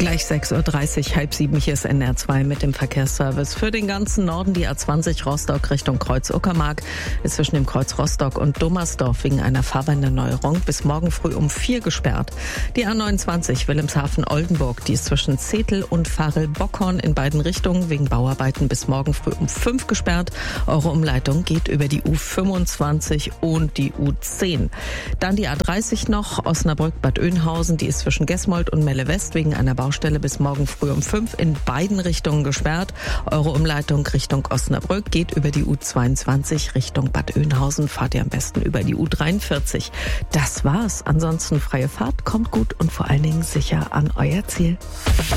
Gleich 6.30 Uhr, halb 7, hier ist NR2 mit dem Verkehrsservice. Für den ganzen Norden die A20 Rostock Richtung Kreuz Uckermark ist zwischen dem Kreuz Rostock und Dommersdorf wegen einer Fahrwenderneuerung bis morgen früh um 4 gesperrt. Die A29 Wilhelmshaven-Oldenburg, die ist zwischen Zetel und Varel-Bockhorn in beiden Richtungen wegen Bauarbeiten bis morgen früh um 5 gesperrt. Eure Umleitung geht über die U25 und die U10. Dann die A30 noch, Osnabrück-Bad Oeynhausen, die ist zwischen Gesmold und Melle West wegen einer Baustelle bis morgen früh um 5 in beiden Richtungen gesperrt. Eure Umleitung Richtung Osnabrück geht über die U22 Richtung Bad Oeynhausen. Fahrt ihr am besten über die U43. Das war's. Ansonsten freie Fahrt, kommt gut und vor allen Dingen sicher an euer Ziel.